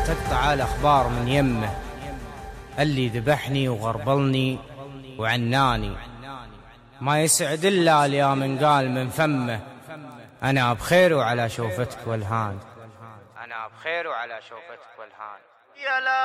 تقطع الأخبار من يمه، اللي ذبحني وغربلني وعناني، ما يسعد إلا اليوم من قال من فمه أنا بخير وعلى شوفتك والهان. أنا بخير وعلى شوفتك والهان.